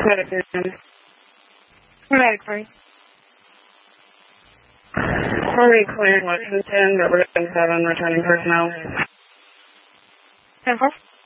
Medically. Already cleared Lexington, but we're going to 7 returning personnel. 10-4.